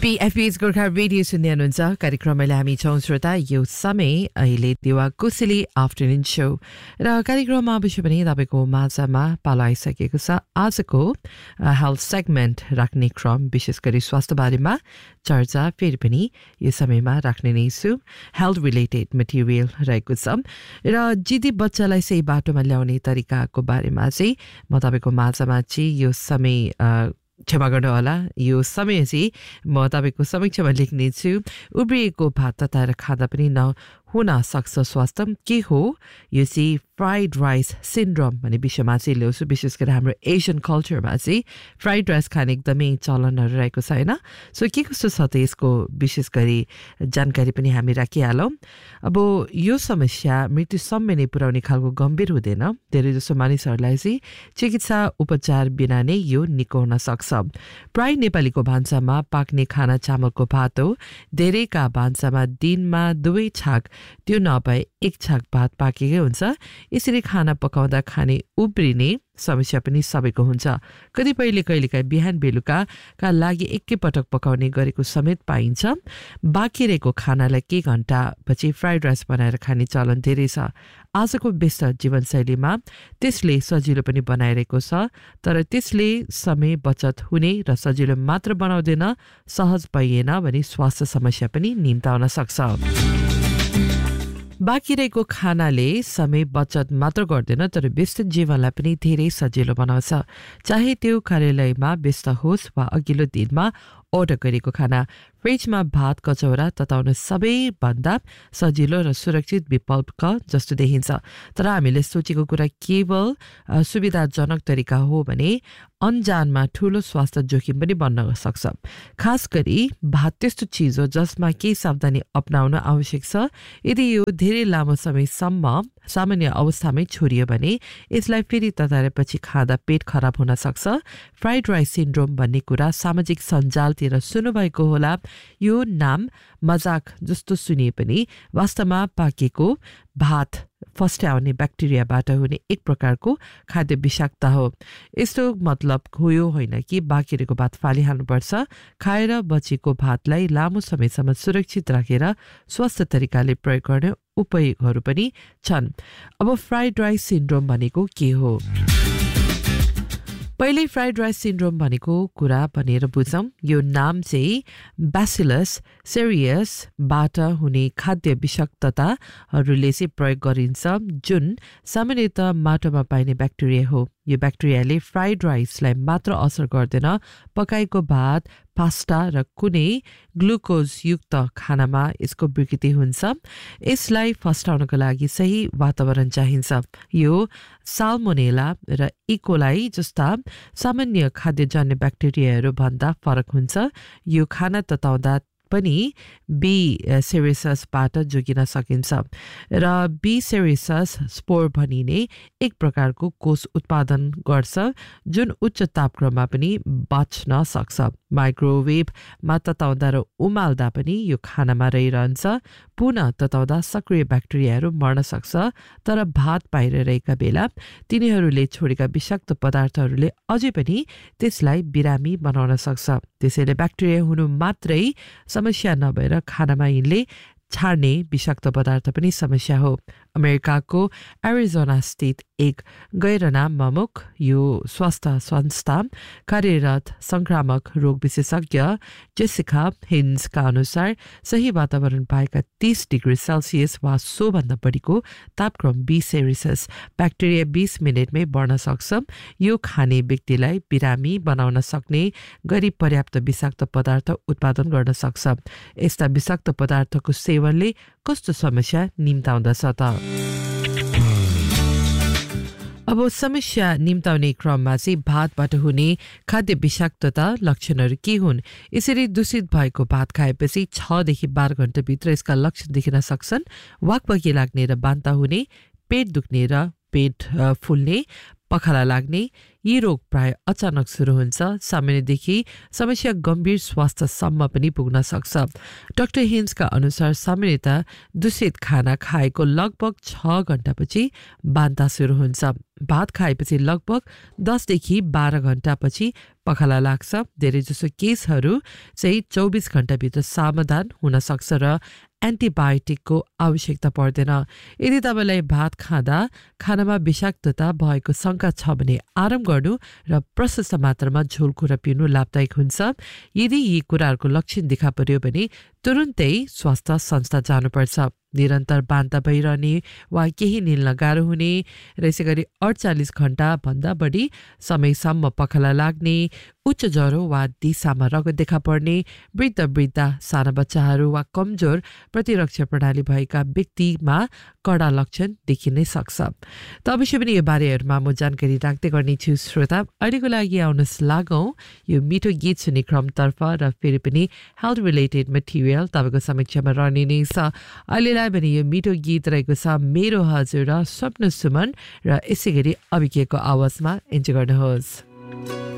PFP's Gorkha radio सुन्दै हुनुहुन्छ कार्यक्रममा हामी छौं श्रोता यो समय अहिले देवा कुशली आफ्टरनुन शो र कार्यक्रममा अवश्य पनि तपाईको माझमा पालो आइसकेको छ आजको हेल्थ सेगमेन्ट राख्ने क्रम विशेष गरी स्वास्थ्य बारेमा चर्चा फेरि पनि यो समयमा राख्ने नै छु हेल्थ रिलेटेड मटेरियल रहेको छ र जिद्दी बच्चालाई सही बाटोमा ल्याउने तरिकाको बारेमा चाहिँ म तपाईको माझमा चाहिँ यो समय क्षमा गर्नु होला यो समय चाहिँ म तपाईको समक्षमा लेख्ने छु उब्रिएको भात तताएर खाँदा पनि हुन सक्छ स्वास्थ्य के हो यो चाहिँ फ्राइड राइस सिन्ड्रोम भन्ने विषयमा चाहिँ ल्याउँछु विशेष गरी हाम्रो एसियन कल्चरमा चाहिँ फ्राइड राइस खाने एकदमै चलनहरू रहेको छ हैन सो के कस्तो छ त यसको विशेष गरी जानकारी पनि हामी राखिहालौं अब यो समस्या मृत्युसम्म नै पुर्याउने खालको गम्भीर हुँदैन धेरै जसो मानिसहरूलाई चाहिँ चिकित्सा उपचार बिना नै यो निको हुन सक्छ प्राय नेपालीको भान्सामा पाक्ने खाना चामलको भात हो धेरैका भान्सामा दिनमा 2 छाक त्यो नभए 1 छाक भात पाकेकै हुन्छ यसरी खाना पकाउँदा खाने उब्रिने समस्या पनि सबैको हुन्छ कतिपयले कहिलेकाहीँ बिहान बेलुकाका लागि एकैपटक पकाउने गरेको समेत पाइन्छ बाँकी रहेको खानालाई केही घण्टा पछि फ्राइड राइस बनाएर खाने चलन धेरै छ आजको व्यस्त जीवनशैलीमा त्यसले सजिलो पनि बनाइरहेको छ तर त्यसले समय बचत हुने र सजिलो मात्र बनाउँदैन सहज पाइएन भने स्वास्थ्य समस्या पनि निम्ताउन सक्छ बाँकी रहेको खानाले समय बचत मात्र गर्दैन तर व्यस्त जीवनलाई पनि धेरै सजिलो बनाउँछ चाहे त्यो कार्यालयमा व्यस्त होस् वा अघिल्लो दिनमा अर्डर गरेको खाना फ्रिजमा भात कचौरा तताउन सबैभन्दा सजिलो र सुरक्षित विकल्प जस्तो देखिन्छ तर हामीले सोचेको कुरा केवल सुविधाजनक तरिका हो भने अनजानमा ठूलो स्वास्थ्य जोखिम पनि बन्न सक्छ खास गरी भात त्यस्तो चीज हो जसमा केही सावधानी अपनाउन आवश्यक छ यदि यो धेरै लामो समयसम्म सामान्य अवस्थामै छोडियो भने यसलाई फेरि तताएपछि खाँदा पेट खराब हुन सक्छ फ्राइड राइस सिन्ड्रोम भन्ने कुरा सामाजिक सञ्जालतिर सुन्नुभएको होला यो नाम मजाक जस्तो सुनिए पनि वास्तवमा पाकेको भात फस्ट्याउने ब्याक्टेरियाबाट हुने एक प्रकारको खाद्य विषाक्तता हो यस्तो मतलब यो होइन कि बाँकी रहेको भात फालिहाल्नुपर्छ खाएर बचेको भातलाई लामो समयसम्म सुरक्षित राखेर स्वस्थ तरिकाले प्रयोग गर्ने उपायहरू पनि छन् अब फ्राइड राइस सिन्ड्रोम भनेको के हो पहिले फ्राइड राइस सिन्ड्रोम भनेको कुरा भनेर बुझौं यो नाम चाहिँ ब्यासिलस सेरियसबाट हुने खाद्य विषाक्तताहरूले चाहिँ प्रयोग गरिन्छ जुन सामान्यतः माटोमा पाइने ब्याक्टेरिया हो यो ब्याक्टेरियाले फ्राइड राइसलाई मात्र असर गर्दैन पकाएको भात पास्ता र कुनै ग्लुकोज युक्त खानामा यसको विकृति हुन्छ यसलाई फस्टाउनको लागि सही वातावरण चाहिन्छ यो साल्मोनेला र इकोलाई जस्ता सामान्य खाद्यजन्य ब्याक्टेरियाहरू भन्दा फरक हुन्छ यो खाना तताउँदा पनि बी सेरिससबाट जोगिन सकिन्छ र बी सेरिसस स्पोर भनिने एक प्रकारको कोष उत्पादन गर्छ जुन उच्च तापक्रममा पनि बाँच्न सक्छ माइक्रोवेभमा तताउँदा र उमाल्दा पनि यो खानामा रहिरहन्छ पुनः तताउँदा सक्रिय ब्याक्टेरियाहरू मर्न सक्छ तर भात बाहिर रहेका बेला तिनीहरूले छोडेका विषाक्त पदार्थहरूले अझै पनि त्यसलाई बिरामी बनाउन सक्छ त्यसैले ब्याक्टेरिया हुनु मात्रै समस्या नभएर खानामा यिनले छाड्ने विषाक्त पदार्थ पनि समस्या हो अमेरिकाको एरिजोना स्थित एक गैरनामक यो स्वास्थ्य संस्था कार्यरत संक्रामक रोग विशेषज्ञ जेसिका हिन्सका अनुसार सही वातावरण पाएका 30 डिग्री सेल्सियस वा सोभन्दा बढीको तापक्रम बी सेरिसस ब्याक्टेरिया 20 मिनेटमै बढ्न सक्छ यो खाने व्यक्तिलाई बिरामी बनाउन सक्ने गरी पर्याप्त विषाक्त पदार्थ उत्पादन गर्न सक्छ यस्ता विषाक्त पदार्थको सेवनले कस्तो समस्या निम्ताउँदछ त अब समस्या निम्ताउने क्रममा चाहिँ भातबाट हुने खाद्य विषाक्तता लक्षणहरू के हुन् यसरी दूषित भएको भात खाएपछि 6 देखि 12 घण्टाभित्र यसका लक्षण देखिन सक्छन् वाकवाकी लाग्ने र बान्ता हुने पेट दुख्ने र पेट फुल्ने पखाला लाग्ने यी रोग प्राय अचानक सुरु हुन्छ सामान्यदेखि समस्या गम्भीर स्वास्थ्यसम्म पनि पुग्न सक्छ डाक्टर हिन्सका अनुसार सामान्यतः दूषित खाना खाएको लगभग 6 घण्टापछि बान्ता सुरु हुन्छ भात खाएपछि लगभग 10 देखि 12 घण्टापछि पखाला लाग्छ धेरैजसो केसहरू चाहिँ 24 घण्टाभित्र समाधान हुन सक्छ र एन्टिबायोटिकको आवश्यकता पर्दैन यदि तपाईलाई भात खाँदा खानामा विषाक्तता भएको शंका छ भने आराम गर्नु र प्रशस्त मात्रामा झोल कुरा पिउनु लाभदायक हुन्छ यदि यी कुराहरूको लक्षण देखा पर्यो भने तुरुन्तै स्वास्थ्य संस्था जानुपर्छ निरन्तर बान्ता भइरहने वा केही निल्न गाह्रो हुने र यसैगरी 48 घण्टा भन्दा बढी समयसम्म पखाला लाग्ने उच्च ज्वरो वा दिशामा रगत देखा पर्ने वृद्ध साना बच्चाहरू वा कमजोर प्रतिरक्षा प्रणाली भएका व्यक्तिमा कडा लक्षण देखिन सक्छ त अवश्य पनि यो बारेहरुमा म जानकारी राख्दै गर्नेछु श्रोता अहिलेको लागि आउनुहोस् लागौं यो मिठो गीत सुन्ने क्रमतर्फ र फेरि पनि हेल्थ रिलेटेड मटेरियल तपाईको समक्षमा रहने नै छ अहिलेलाई भने यो मिठो गीत रहेको छ मेरो हजुर र स्वप्न सुमन र यसैगरी अभिकेको आवाजमा इन्जोय गर्नुहोस्